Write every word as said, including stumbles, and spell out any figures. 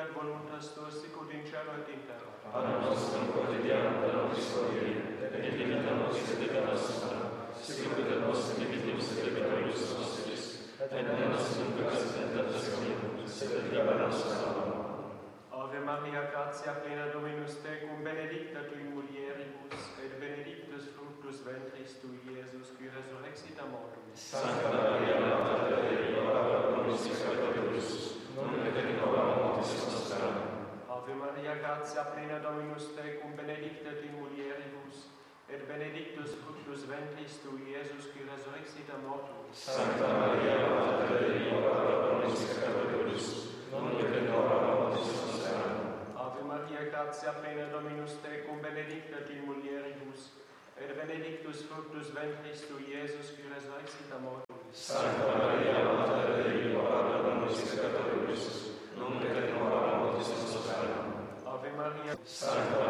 fiat voluntas tua sicut in cielo et in terra. Panem nostrum quotidianum da nobis hodie, et dimita nobis debita nostra, sicut et nos dimitimus debitoribus nostris, et ne nos inducas in tentationem, sed libera nos a malo. Ave Maria, gratia plena Dominus tecum, benedicta tui mulieribus, et benedictus fructus ventris tui, Iesus, qui resurrexit a mortuis. Sancta Maria, Mater Dei, ora pro nobis peccatoribus, nunc et in hora mortis nostrae. Ave Maria, gratia plena Dominus tecum, benedicta tui mulieribus, et benedictus fructus ventris tui, Iesus, qui resurrexit a mortuis. Sancta Maria, Mater Dei, ora pro nobis peccatoribus, nunc et in hora mortis nostrae. Ave Maria, gratia plena Dominus tecum, benedicta tui mulieribus, et benedictus fructus ventris tui, Iesus, qui resurrexit a mortuis. Sancta Maria, Mater Dei, ora pro nobis peccatoribus, nunc et in hora mortis nostrae. Ave Maria, Sancta